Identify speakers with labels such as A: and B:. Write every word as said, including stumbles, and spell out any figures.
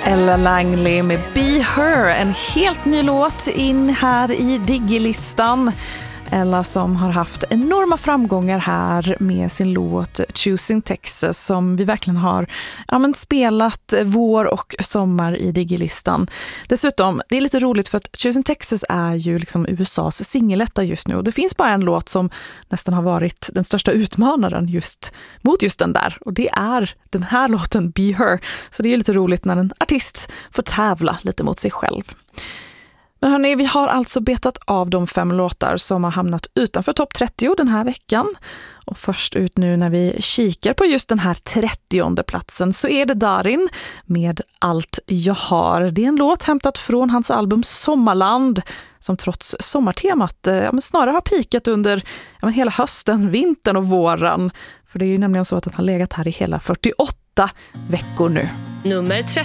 A: Ella Langley med Be Her, en helt ny låt in här i Diggilistan. Ella som har haft enorma framgångar här med sin låt Choosing Texas som vi verkligen har ja, men spelat vår och sommar i Diggilistan. Dessutom, det är lite roligt för att Choosing Texas är ju liksom U S A:s singeletta just nu och det finns bara en låt som nästan har varit den största utmanaren just mot just den där och det är den här låten Be Her. Så det är lite roligt när en artist får tävla lite mot sig själv. Men hörni, vi har alltså betat av de fem låtar som har hamnat utanför topp trettio den här veckan. Och först ut nu när vi kikar på just den här trettionde platsen så är det Darin med Allt jag har. Det är en låt hämtat från hans album Sommarland som trots sommartemat ja, men snarare har pikat under ja, men hela hösten, vintern och våren. För det är ju nämligen så att den har legat här i hela fyrtioåtta veckor nu.
B: Nummer trettio.